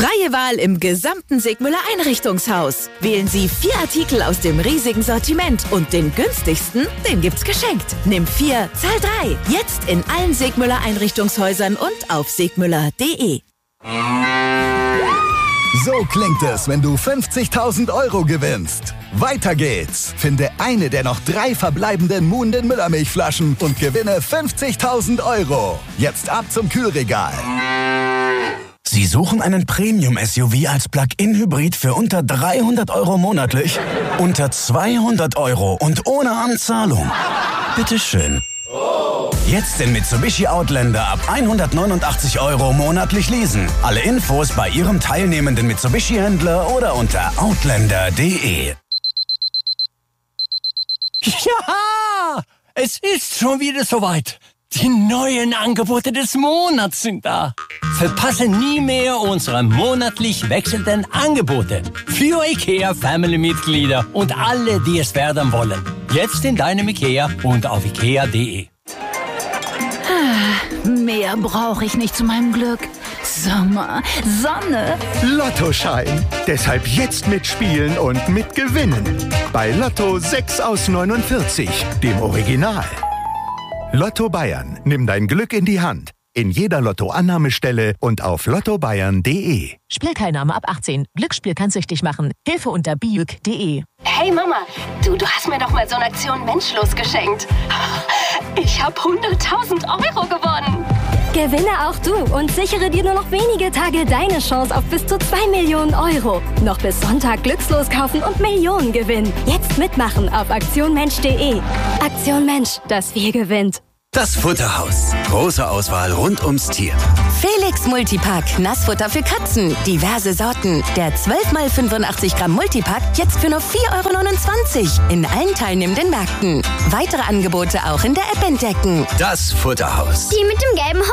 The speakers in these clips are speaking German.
Freie Wahl im gesamten Segmüller Einrichtungshaus. Wählen Sie 4 Artikel aus dem riesigen Sortiment und den günstigsten, den gibt's geschenkt. Nimm 4, zahl 3. Jetzt in allen Segmüller Einrichtungshäusern und auf segmüller.de. So klingt es, wenn du 50.000 € gewinnst. Weiter geht's. Finde eine der noch 3 verbleibenden Muhnden Müllermilchflaschen und gewinne 50.000 €. Jetzt ab zum Kühlregal. Sie suchen einen Premium-SUV als Plug-in-Hybrid für unter 300 € monatlich? Unter 200 € und ohne Anzahlung? Bitteschön. Jetzt den Mitsubishi Outlander ab 189 € monatlich leasen. Alle Infos bei Ihrem teilnehmenden Mitsubishi-Händler oder unter outlander.de. Ja, es ist schon wieder soweit. Die neuen Angebote des Monats sind da. Verpasse nie mehr unsere monatlich wechselnden Angebote. Für IKEA-Family-Mitglieder und alle, die es werden wollen. Jetzt in deinem IKEA und auf ikea.de. Mehr brauche ich nicht zu meinem Glück. Sommer, Sonne. Lottoschein. Deshalb jetzt mitspielen und mitgewinnen. Bei Lotto 6 aus 49, dem Original. Lotto Bayern. Nimm dein Glück in die Hand. In jeder Lotto-Annahmestelle und auf lottobayern.de. Spielteilnahme ab 18. Glücksspiel kann süchtig machen. Hilfe unter biuk.de. Hey Mama, du hast mir doch mal so eine Aktion Menschlos geschenkt. Ich habe 100.000 € gewonnen. Gewinne auch du und sichere dir nur noch wenige Tage deine Chance auf bis zu 2 Millionen €. Noch bis Sonntag Glückslos kaufen und Millionen gewinnen. Jetzt mitmachen auf aktionmensch.de. Aktion Mensch, das Wir gewinnt. Das Futterhaus. Große Auswahl rund ums Tier. Felix Multipack. Nassfutter für Katzen. Diverse Sorten. Der 12x85 Gramm Multipack jetzt für nur 4,29 € in allen teilnehmenden Märkten. Weitere Angebote auch in der App entdecken. Das Futterhaus. Die mit dem gelben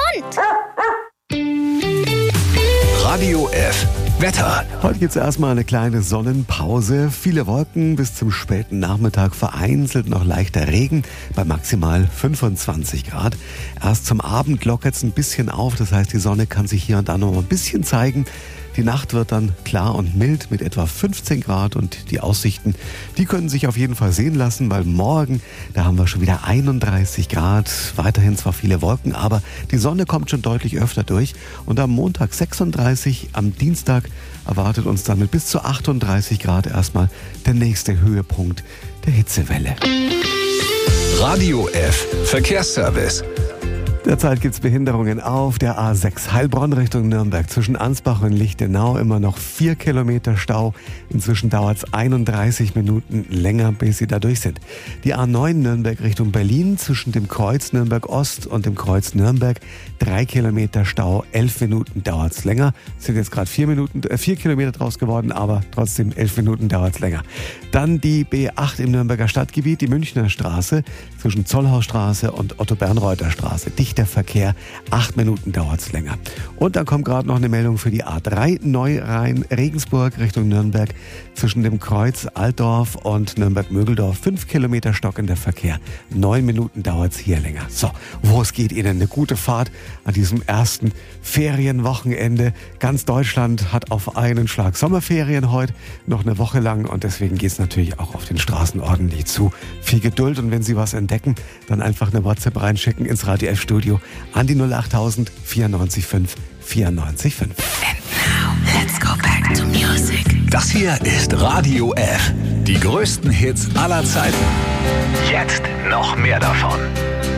Hund. Radio F. Wetter. Heute gibt es erstmal eine kleine Sonnenpause. Viele Wolken bis zum späten Nachmittag, vereinzelt noch leichter Regen bei maximal 25 Grad. Erst zum Abend lockert es ein bisschen auf, das heißt, die Sonne kann sich hier und da noch ein bisschen zeigen. Die Nacht wird dann klar und mild mit etwa 15 Grad und die Aussichten, die können sich auf jeden Fall sehen lassen, weil morgen, da haben wir schon wieder 31 Grad, weiterhin zwar viele Wolken, aber die Sonne kommt schon deutlich öfter durch und am Montag 36, am Dienstag erwartet uns dann mit bis zu 38 Grad erstmal der nächste Höhepunkt der Hitzewelle. Radio F. Verkehrsservice. Derzeit gibt es Behinderungen auf der A6 Heilbronn Richtung Nürnberg. Zwischen Ansbach und Lichtenau immer noch 4 Kilometer Stau. Inzwischen dauert es 31 Minuten länger, bis sie da durch sind. Die A9 Nürnberg Richtung Berlin zwischen dem Kreuz Nürnberg Ost und dem Kreuz Nürnberg 3 Kilometer Stau, 11 Minuten dauert es länger. Es sind jetzt gerade 4 Kilometer draus geworden, aber trotzdem 11 Minuten dauert es länger. Dann die B8 im Nürnberger Stadtgebiet, die Münchner Straße zwischen Zollhausstraße und Otto-Bernreuther Straße. Dichter Verkehr, 8 Minuten dauert es länger. Und dann kommt gerade noch eine Meldung für die A3 Neurhein-Regensburg Richtung Nürnberg zwischen dem Kreuz Altdorf und Nürnberg-Mögeldorf. 5 Kilometer stockender Verkehr, 9 Minuten dauert es hier länger. So, wo es geht Ihnen eine gute Fahrt an diesem ersten Ferienwochenende. Ganz Deutschland hat auf einen Schlag Sommerferien heute, noch eine Woche lang und deswegen geht es natürlich auch auf den Straßen ordentlich zu. Viel Geduld und wenn Sie was entdecken, dann einfach eine WhatsApp reinschicken ins Radio F Studio an die 08000 94 5 94 5. And now, let's go back to music. Das hier ist Radio F. Die größten Hits aller Zeiten. Jetzt noch mehr davon.